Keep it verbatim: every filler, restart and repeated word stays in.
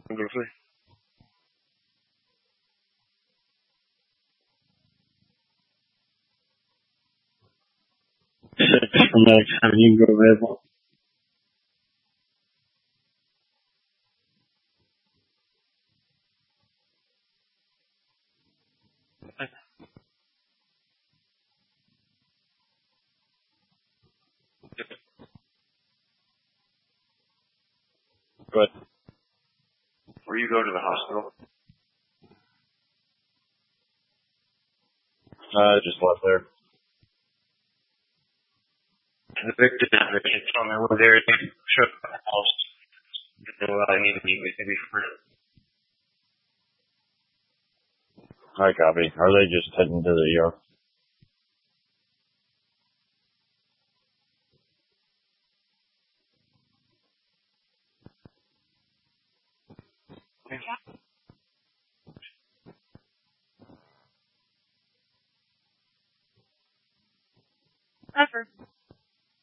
Lovely. Six from next time you can go available. Good. Where you go to the hospital? Uh, just left there. The victim advocate told me we're there to show up at the house. Didn't know what I need to meet with you before. Hi, copy. Are they just heading to the E R? Effort.